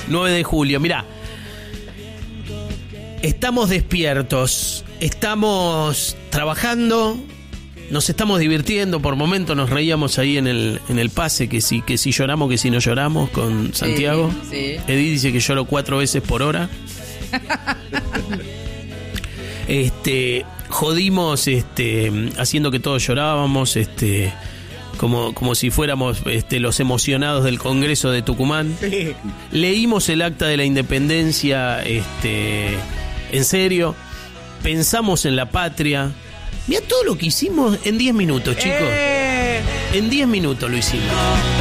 9 de julio. Mirá, estamos despiertos, estamos trabajando, nos estamos divirtiendo, por momentos nos reíamos ahí en el pase, que si lloramos, que si no lloramos, con Santiago. Sí. Edith dice que lloro 4 veces por hora. Jodimos haciendo que todos llorábamos, como si fuéramos los emocionados del Congreso de Tucumán. Sí. Leímos el acta de la independencia en serio, pensamos en la patria. Mirá todo lo que hicimos en 10 minutos, chicos. En 10 minutos lo hicimos.